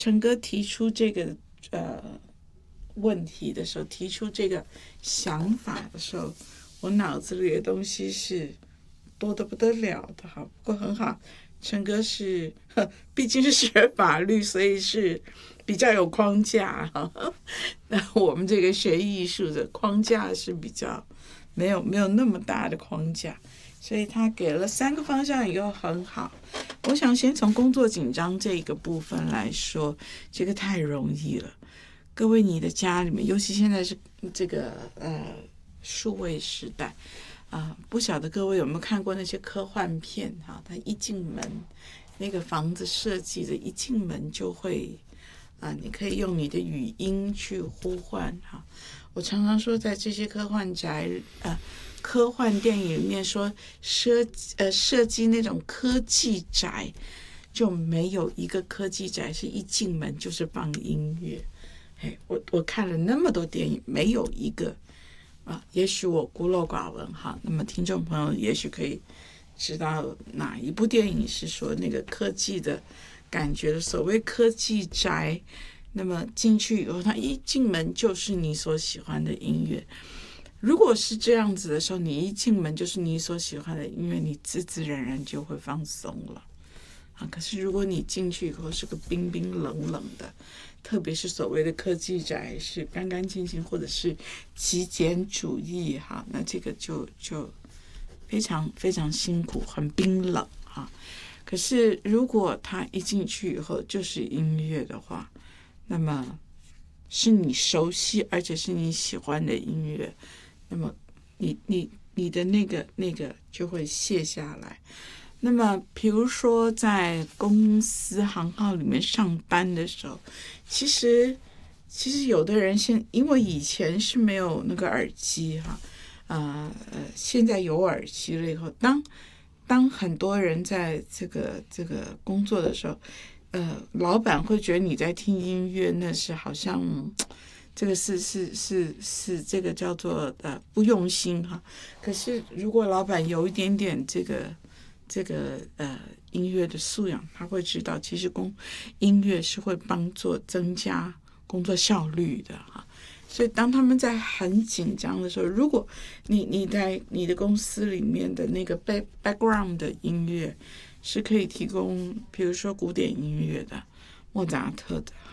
陈哥提出这个问题的时候，提出这个想法的时候，我脑子里的东西是多得不得了的哈。不过很好，陈哥是毕竟是学法律，所以是比较有框架哈。那我们这个学艺术的框架是比较没有那么大的框架，所以他给了3个方向以后很好。我想先从工作紧张这个部分来说，这个太容易了。各位，你的家里面，尤其现在是这个数位时代不晓得各位有没有看过那些科幻片哈？他一进门，那个房子设计的一进门就会你可以用你的语音去呼唤哈。我常常说，在这些科幻电影里面说设计那种科技宅，就没有一个科技宅是一进门就是放音乐。我看了那么多电影，没有一个也许我孤陋寡闻哈。那么听众朋友也许可以知道哪一部电影是说那个科技的感觉的，所谓科技宅。那么进去以后，他一进门就是你所喜欢的音乐。如果是这样子的时候，你一进门就是你所喜欢的音乐，你自自然然就会放松了可是如果你进去以后是个冰冰冷冷的，特别是所谓的科技宅是干干净净或者是极简主义那这个就非常非常辛苦，很冰冷可是如果他一进去以后就是音乐的话，那么是你熟悉而且是你喜欢的音乐，那么你的那个就会卸下来。那么比如说在公司行号里面上班的时候，其实有的人因为以前是没有那个耳机现在有耳机了以后，当很多人在这个工作的时候，老板会觉得你在听音乐，那是好像这个是这个叫做不用心可是如果老板有一点点这个音乐的素养，他会知道其实音乐是会帮助增加工作效率的所以当他们在很紧张的时候，如果你在你的公司里面的那个 background 的音乐是可以提供，比如说古典音乐的，莫扎特的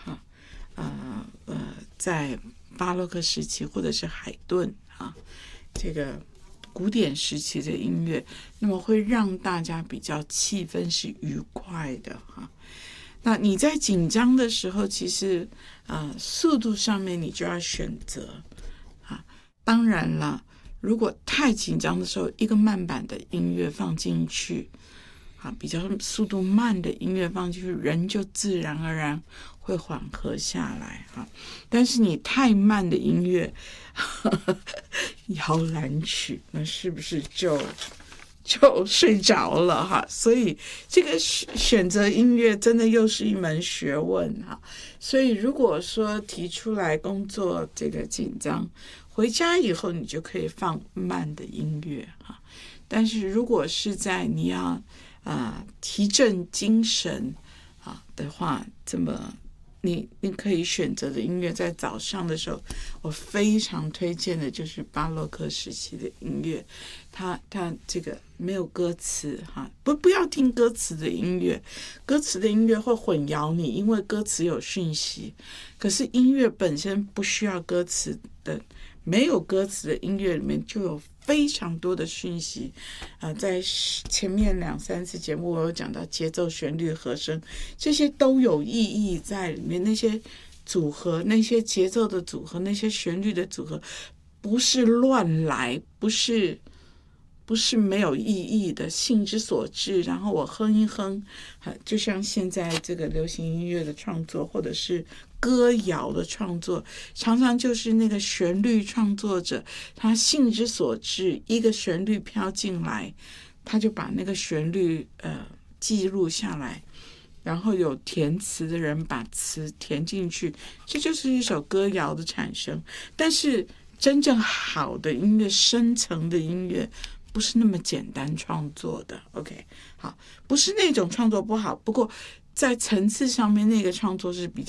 在巴洛克时期或者是海顿这个古典时期的音乐，那么会让大家比较气氛是愉快的那你在紧张的时候，其实速度上面你就要选择当然了，如果太紧张的时候，一个慢板的音乐放进去比较速度慢的音乐放进去，人就自然而然会缓和下来但是你太慢的音乐摇篮曲，那是不是就睡着了所以这个选择音乐真的又是一门学问所以如果说提出来工作这个紧张，回家以后你就可以放慢的音乐但是如果是在你要提振精神的话，这么你可以选择的音乐，在早上的时候，我非常推荐的就是巴洛克时期的音乐，它这个没有歌词不要听歌词的音乐，歌词的音乐会混淆你，因为歌词有讯息，可是音乐本身不需要歌词的，没有歌词的音乐里面就有非常多的讯息在前面2-3次节目我有讲到节奏、旋律、和声，这些都有意义在里面，那些组合，那些节奏的组合，那些旋律的组合不是乱来，不是没有意义的，兴之所至，然后我哼一哼就像现在这个流行音乐的创作或者是歌谣的创作，常常就是那个旋律创作者他兴之所至，一个旋律飘进来，他就把那个旋律记录下来，然后有填词的人把词填进去，这就是一首歌谣的产生。但是真正好的音乐，深层的音乐不是那么简单创作的 OK 好，不是那种创作不好，不过在层次上面那个创作是比